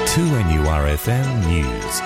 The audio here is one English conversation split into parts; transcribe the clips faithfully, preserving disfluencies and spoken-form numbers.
two N U R F M News.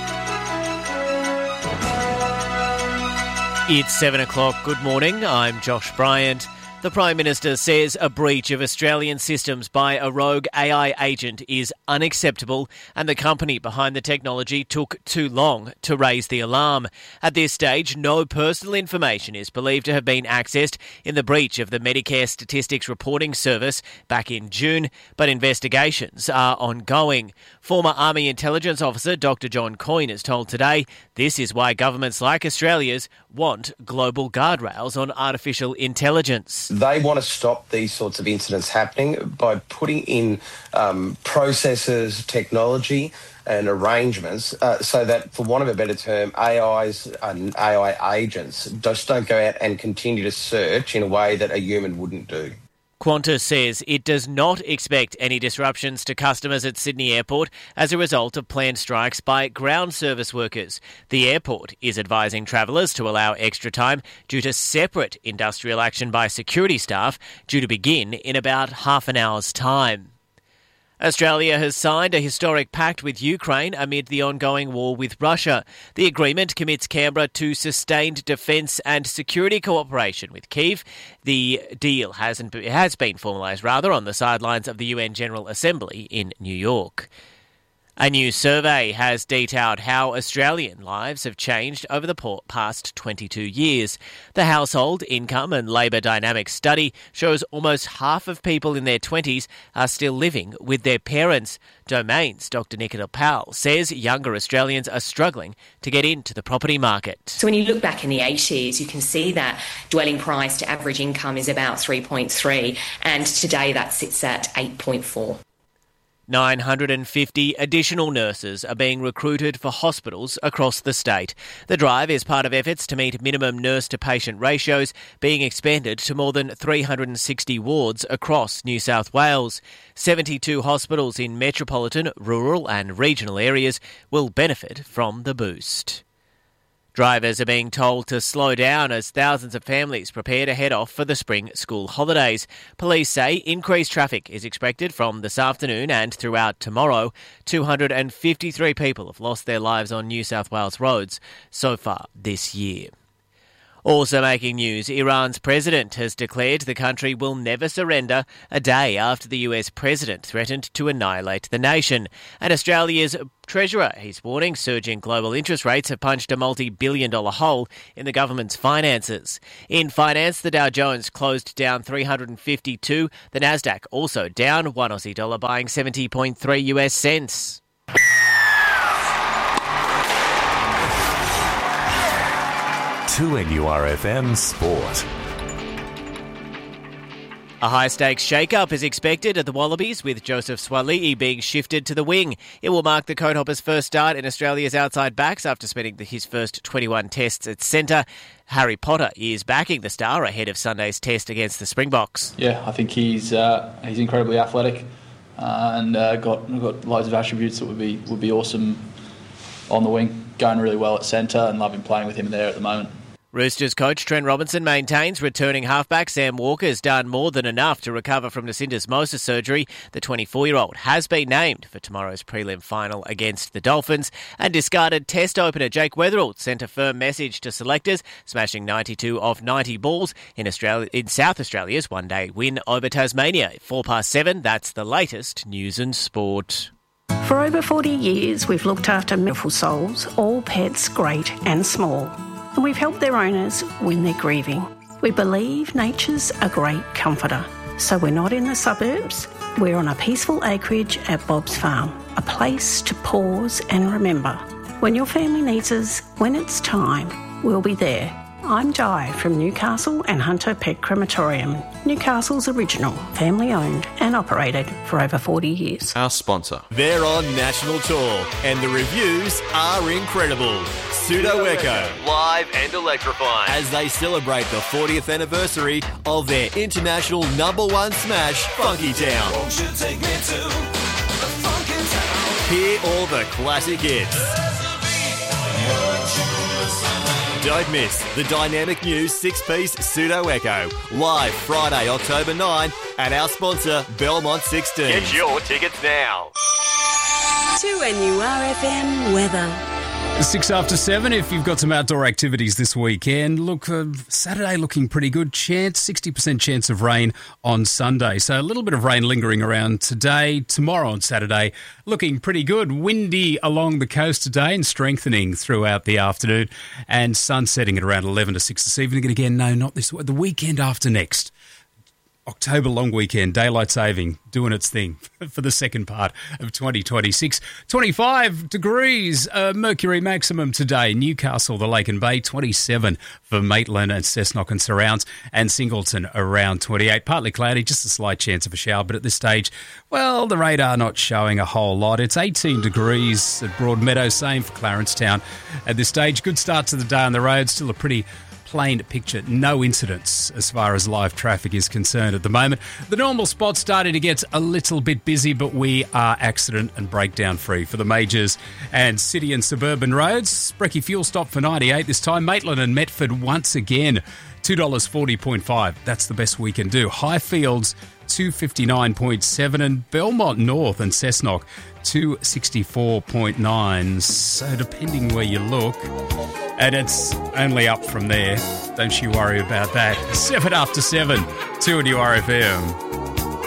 It's seven o'clock. Good morning. I'm Josh Bryant. The Prime Minister says a breach of Australian systems by a rogue A I agent is unacceptable and the company behind the technology took too long to raise the alarm. At this stage, no personal information is believed to have been accessed in the breach of the Medicare Statistics Reporting Service back in June, but investigations are ongoing. Former Army Intelligence Officer Doctor John Coyne has told Today this is why governments like Australia's want global guardrails on artificial intelligence. They want to stop these sorts of incidents happening by putting in um, processes, technology and arrangements uh, so that, for want of a better term, A Is and A I agents just don't go out and continue to search in a way that a human wouldn't do. Qantas says it does not expect any disruptions to customers at Sydney Airport as a result of planned strikes by ground service workers. The airport is advising travellers to allow extra time due to separate industrial action by security staff due to begin in about half an hour's time. Australia has signed a historic pact with Ukraine amid the ongoing war with Russia. The agreement commits Canberra to sustained defence and security cooperation with Kyiv. The deal hasn't, has been formalised, rather, on the sidelines of the U N General Assembly in New York. A new survey has detailed how Australian lives have changed over the past twenty-two years. The Household Income and Labour Dynamics study shows almost half of people in their twenties are still living with their parents. Domain's Doctor Nicola Powell says younger Australians are struggling to get into the property market. So when you look back in the eighties, you can see that dwelling price to average income is about three point three, and today that sits at eight point four. nine hundred fifty additional nurses are being recruited for hospitals across the state. The drive is part of efforts to meet minimum nurse-to-patient ratios being expanded to more than three hundred sixty wards across New South Wales. seventy-two hospitals in metropolitan, rural and regional areas will benefit from the boost. Drivers are being told to slow down as thousands of families prepare to head off for the spring school holidays. Police say increased traffic is expected from this afternoon and throughout tomorrow. two hundred fifty-three people have lost their lives on New South Wales roads so far this year. Also making news, Iran's president has declared the country will never surrender a day after the U S president threatened to annihilate the nation. And Australia's Treasurer, he's warning surging global interest rates have punched a multi-billion dollar hole in the government's finances. In finance, the Dow Jones closed down three hundred fifty-two, the Nasdaq also down one Aussie dollar, buying seventy point three U S cents. two N U R F M Sport. A high-stakes shake-up is expected at the Wallabies, with Joseph Swali'i being shifted to the wing. It will mark the Coathoppers' first start in Australia's outside backs after spending his first twenty-one tests at centre. Harry Potter is backing the star ahead of Sunday's test against the Springboks. Yeah, I think he's uh, he's incredibly athletic uh, and uh, got got loads of attributes that would be would be awesome on the wing. Going really well at centre and loving playing with him there at the moment. Roosters coach Trent Robinson maintains returning halfback Sam Walker has done more than enough to recover from Lucinda's Mosa surgery. The twenty-four-year-old has been named for tomorrow's prelim final against the Dolphins, and discarded test opener Jake Weatherall sent a firm message to selectors, smashing ninety-two of ninety balls in Australia in South Australia's one-day win over Tasmania. Four past seven, that's the latest news and sport. For over forty years, we've looked after beautiful souls, all pets great and small. And we've helped their owners when they're grieving. We believe nature's a great comforter. So we're not in the suburbs, we're on a peaceful acreage at Bob's Farm, a place to pause and remember. When your family needs us, when it's time, we'll be there. I'm Di from Newcastle and Hunter Pet Crematorium, Newcastle's original, family-owned and operated for over forty years. Our sponsor. They're on national tour and the reviews are incredible. Pseudo Echo, live and electrifying, as they celebrate the fortieth anniversary of their international number one smash, Funky Town. Won't you take me to the Funky Town? Hear all the classic hits. Don't miss the dynamic new six-piece Pseudo Echo, live Friday, October ninth at our sponsor, Belmont sixteen. Get your tickets now. two N U R F M weather. Six after seven, if you've got some outdoor activities this weekend, look, uh, Saturday looking pretty good. Chance, sixty percent chance of rain on Sunday. So a little bit of rain lingering around today. Tomorrow on Saturday, looking pretty good. Windy along the coast today and strengthening throughout the afternoon. And sun setting at around eleven to six this evening. And again, no, not this, the weekend after next. October long weekend, daylight saving, doing its thing for the second part of twenty twenty-six. twenty-five degrees, uh, mercury maximum today. Newcastle, the Lake and Bay, twenty-seven for Maitland and Cessnock and surrounds, and Singleton around twenty-eight. Partly cloudy, just a slight chance of a shower, but at this stage, well, the radar not showing a whole lot. It's eighteen degrees at Broadmeadow, same for Clarencetown. At this stage, good start to the day on the road, still a pretty plain picture, no incidents as far as live traffic is concerned at the moment. The normal spots starting to get a little bit busy, but we are accident and breakdown free for the majors and city and suburban roads. Brecky fuel stop for ninety-eight this time. Maitland and Metford once again, two dollars forty point five. That's the best we can do. Highfields, two fifty-nine point seven, and Belmont North and Cessnock, two sixty-four point nine. So depending where you look, and it's only up from there. Don't you worry about that. Seven after seven, two N U R F M.